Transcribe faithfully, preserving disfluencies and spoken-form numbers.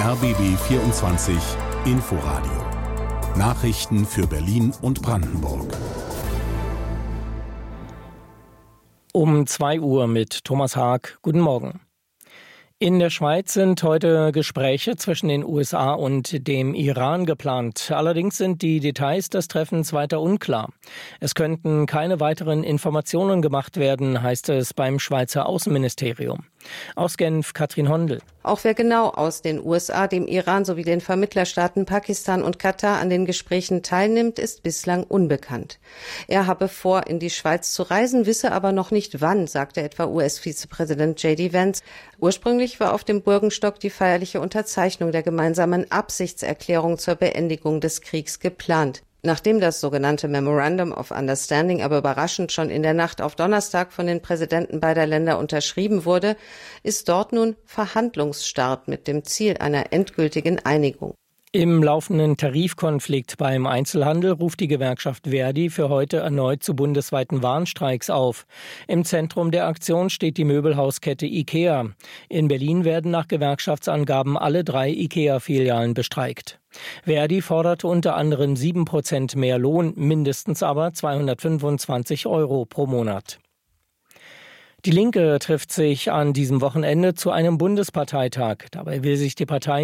R B B vierundzwanzig Inforadio. Nachrichten für Berlin und Brandenburg. Um zwei Uhr mit Thomas Haag. Guten Morgen. In der Schweiz sind heute Gespräche zwischen den U S A und dem Iran geplant. Allerdings sind die Details des Treffens weiter unklar. Es könnten keine weiteren Informationen gemacht werden, heißt es beim Schweizer Außenministerium. Aus Genf, Katrin Hondel. Auch wer genau aus den U S A, dem Iran sowie den Vermittlerstaaten Pakistan und Katar an den Gesprächen teilnimmt, ist bislang unbekannt. Er habe vor, in die Schweiz zu reisen, wisse aber noch nicht wann, sagte etwa U S-Vizepräsident J D Vance. Ursprünglich war auf dem Burgenstock die feierliche Unterzeichnung der gemeinsamen Absichtserklärung zur Beendigung des Kriegs geplant. Nachdem das sogenannte Memorandum of Understanding aber überraschend schon in der Nacht auf Donnerstag von den Präsidenten beider Länder unterschrieben wurde, ist dort nun Verhandlungsstart mit dem Ziel einer endgültigen Einigung. Im laufenden Tarifkonflikt beim Einzelhandel ruft die Gewerkschaft Verdi für heute erneut zu bundesweiten Warnstreiks auf. Im Zentrum der Aktion steht die Möbelhauskette IKEA. In Berlin werden nach Gewerkschaftsangaben alle drei IKEA-Filialen bestreikt. Verdi forderte unter anderem sieben Prozent mehr Lohn, mindestens aber zweihundertfünfundzwanzig Euro pro Monat. Die Linke trifft sich an diesem Wochenende zu einem Bundesparteitag. Dabei will sich die Partei